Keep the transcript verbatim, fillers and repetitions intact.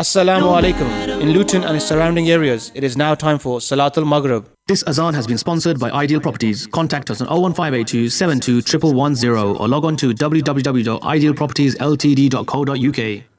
Assalamu alaikum. In Luton and its surrounding areas, it is now time for Salatul Maghrib. This azan has been sponsored by Ideal Properties. Contact us on oh one five eight two seven two one one one zero or log on to w w w dot ideal properties l t d dot co dot u k.